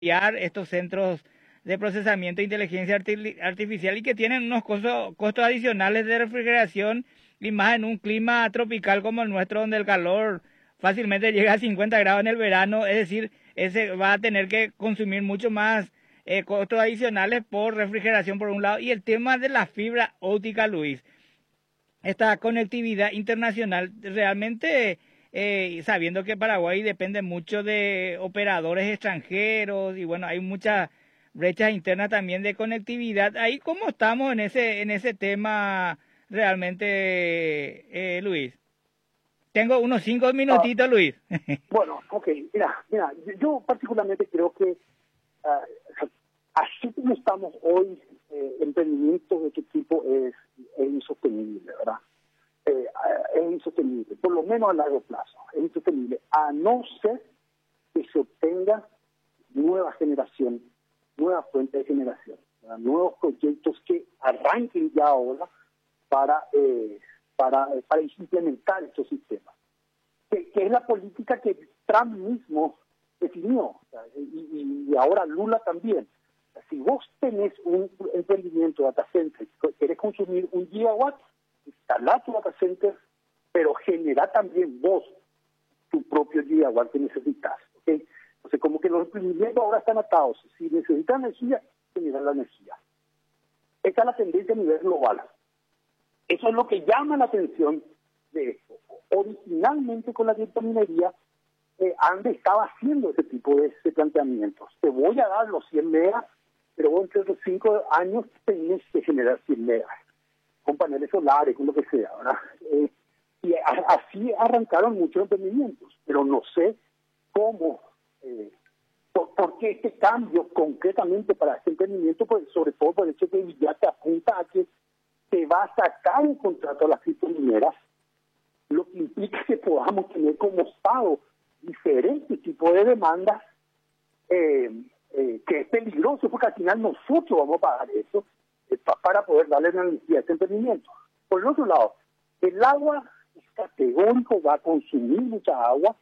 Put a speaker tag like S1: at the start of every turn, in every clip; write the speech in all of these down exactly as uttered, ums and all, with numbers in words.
S1: estos centros de procesamiento de inteligencia arti- artificial y que tienen unos costos, costos adicionales de refrigeración y más en un clima tropical como el nuestro, donde el calor fácilmente llega a cincuenta grados en el verano, es decir, ese va a tener que consumir mucho más eh, costos adicionales por refrigeración por un lado. Y el tema de la fibra óptica, Luis, esta conectividad internacional realmente, eh, sabiendo que Paraguay depende mucho de operadores extranjeros y bueno, hay muchas brechas internas también de conectividad. Ahí, ¿cómo estamos en ese en ese tema realmente, eh, Luis? Tengo unos cinco
S2: Ah,
S1: minutitos, Luis.
S2: bueno, ok, mira, mira, yo particularmente creo que ah, así como estamos hoy, eh, emprendimientos de este tipo es, es insostenible, ¿verdad? Eh, ah, es insostenible, por lo menos a largo plazo, es insostenible, a no ser que se obtenga nueva generación, nueva fuente de generación, ¿verdad? Nuevos proyectos que arranquen ya ahora para, eh, para, para implementar estos sistemas. Que, que es la política que Trump mismo definió, o sea, y, y ahora Lula también. Si vos tenés un emprendimiento data center, querés consumir un gigawatt, instalá tu data center, pero genera también vos tu propio gigawatt que necesitas. ¿Okay? Entonces, como que los emprendimientos ahora están atados. Si necesitan energía, generan la energía. Esta es la tendencia a nivel global. Eso es lo que llama la atención de esto. Originalmente con la criptominería, eh, Ande estaba haciendo ese tipo de, de planteamientos. Te voy a dar los cien megas, pero vos entre los cinco años tenés que generar cien megas, con paneles solares, con lo que sea, ¿verdad? Eh, y a, así arrancaron muchos emprendimientos, pero no sé cómo, eh, por, por qué este cambio concretamente para este emprendimiento, pues, sobre todo por el hecho que ya te apunta a que te va a sacar un contrato a las criptomineras, lo que implica que podamos tener como Estado diferentes tipos de demandas, eh, eh, que es peligroso porque al final nosotros vamos a pagar eso eh, pa, para poder darle energía a este emprendimiento. Por el otro lado, el agua es categórico, va a consumir mucha agua,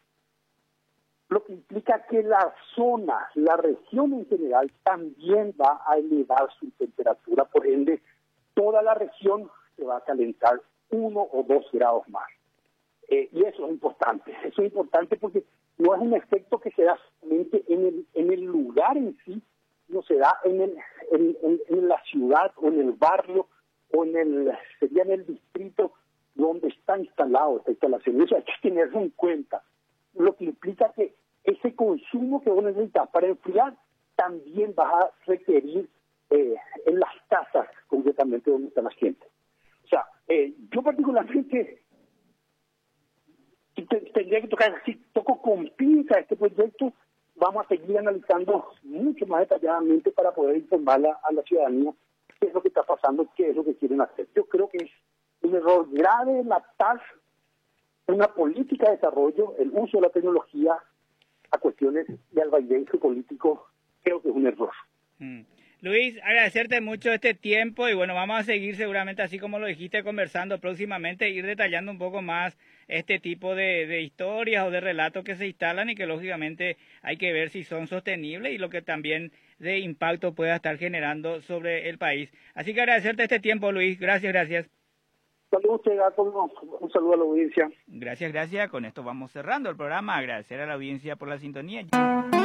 S2: lo que implica que la zona, la región en general también va a elevar su temperatura, por ende toda la región se va a calentar uno o dos grados más. Eh, y eso es importante, eso es importante porque no es un efecto que se da solamente en el, en el lugar en sí, no se da en, el, en, en, en la ciudad o en el barrio o en el, sería en el distrito donde está instalado esta instalación. Eso hay que tenerlo en cuenta, lo que implica que ese consumo que vos necesitas para enfriar también vas a requerir eh, en las casas concretamente donde está la gente. O sea, eh, yo particularmente tendría que tocar, si toco con pinza este proyecto, vamos a seguir analizando mucho más detalladamente para poder informar a, a la ciudadanía qué es lo que está pasando, qué es lo que quieren hacer. Yo creo que es un error grave adaptar una política de desarrollo, el uso de la tecnología a cuestiones de vaivén político, creo que es un error.
S1: Mm. Luis, agradecerte mucho este tiempo y bueno, vamos a seguir seguramente así como lo dijiste conversando próximamente, ir detallando un poco más este tipo de, de historias o de relatos que se instalan y que lógicamente hay que ver si son sostenibles y lo que también de impacto pueda estar generando sobre el país. Así que agradecerte este tiempo, Luis. Gracias, gracias.
S2: Saludos, Gato. Un saludo a la audiencia.
S1: Gracias, gracias. Con esto vamos cerrando el programa. Agradecer a la audiencia por la sintonía.